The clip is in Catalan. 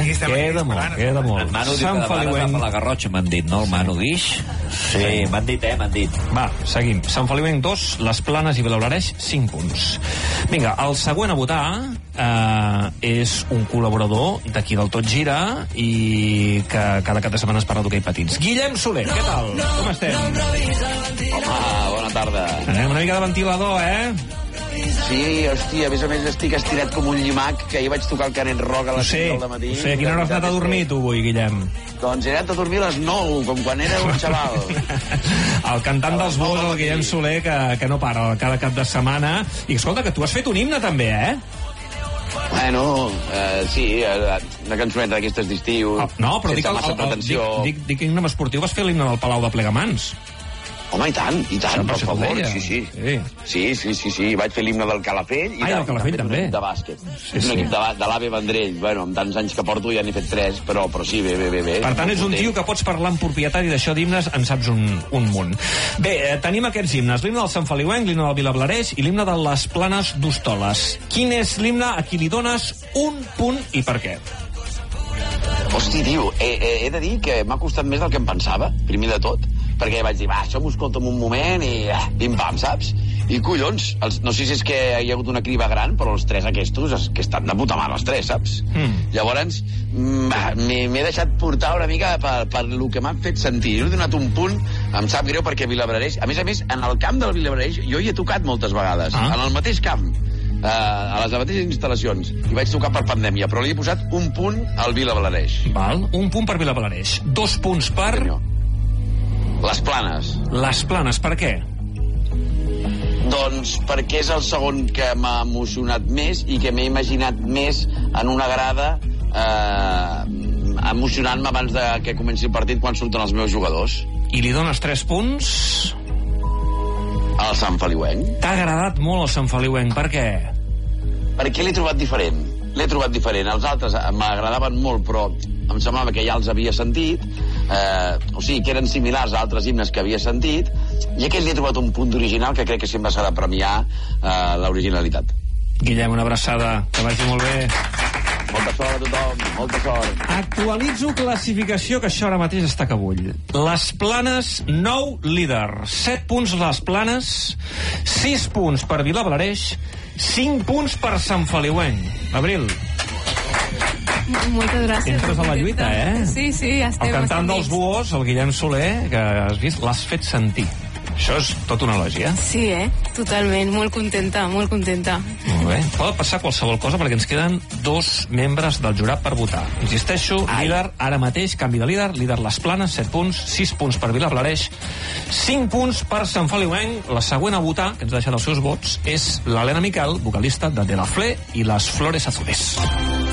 Queda molt. En Manu diu que de vegades va per la Garrotxa, m'han dit, no? El Manu Guix. Sí, m'han dit. Va, seguim. Sant Feliuenc 2, Les Planes i Vilablareix 5 punts. Vinga, el següent a votar és un col·laborador d'aquí del Tot Gira i que cada cap de setmana es parla d'hoquei patins. Guillem Soler, què tal? Com estem? Home, bona tarda. Anem una mica de ventilador, Sí, hòstia, a més estic estirat com un llimac, que ahir vaig tocar el Canet Rock a les 5 del matí. Ho sé, quina hora has anat a dormir tu avui, Guillem? Doncs he anat a dormir a les 9, com quan era un xaval. El cantant dels Bous, el Guillem Soler, que no para cada cap de setmana. I escolta, que tu has fet un himne també, Bueno, sí, una cançoneta d'aquestes d'estiu. No, però dic himne esportiu, vas fer l'himne del Palau de Plegamans. Home, i tant, per favor, sí. Vaig fer l'himne del Calafell i del Calafell també. Un equip de bàsquet. Un equip de l'AVE Vendrell. Bueno, amb tants anys que porto ja n'he fet 3, però sí, bé. Per tant, és un tio que pots parlar amb propietari d'això d'himnes, en saps un munt. Bé, tenim aquests himnes, l'himne del Sant Feliuenc, l'himne del Vilablareix i l'himne de les Planes d'Hostoles. Quin és l'himne a qui li dones un punt i per què? Hosti, tio, he de dir que m'ha costat més del que em pensava, primer de tot, perquè vaig dir, això m'ho escolto en un moment i pim-pam, saps? I collons, no sé si és que hi ha hagut una criba gran, però els 3 aquests, que estan de puta mare els 3, saps? Llavors, m'he deixat portar una mica per lo que m'han fet sentir. He donat un punt, em sap greu, perquè Vilablareix, a més, en el camp del Vilablareix, jo hi he tocat moltes vegades, en el mateix camp, a les mateixes instal·lacions, i vaig tocar per pandèmia, però li he posat un punt al Vilablareix. Val, un punt per Vilablareix, 2 punts per... Les Planes. Les Planes, per què? Doncs perquè és el segon que m'ha emocionat més i que m'he imaginat més en una grada emocionant-me abans de que comenci el partit quan surten els meus jugadors. I li dones 3 punts... al Sant Feliuenc. T'ha agradat molt el Sant Feliuenc, per què? Perquè l'he trobat diferent. Els altres m'agradaven molt, però em semblava que ja els havia sentit, o sigui, que eren similars a altres himnes que havia sentit, i aquell li he trobat un punt d'original que crec que sempre s'ha de premiar l'originalitat. Guillem, una abraçada, que vagi molt bé. Molta sort a tothom, molta sort. Actualitzo classificació, que això ara mateix està que bull. Les Planes, 9 líder. 7 punts les Planes, 6 punts per Vilablareix, 5 punts per Sant Feliuenc. Abril. Moltes gràcies. Entres a la lluita, Sí, ja estem. El cantant dels Buos, el Guillem Soler, que has vist, l'has fet sentir. Això és tot un elogi, Sí, totalment, molt contenta. Molt bé. Pot passar qualsevol cosa perquè ens queden 2 membres del jurat per votar. Insisteixo, líder ara mateix, canvi de líder Les Planes, 7 punts, 6 punts per Vilablareix, 5 punts per Sant Feliuenc. La següent a votar, que ens ha deixat els seus vots, és l'Helena Miquel, vocalista de De La Fle i Les Flores Azules.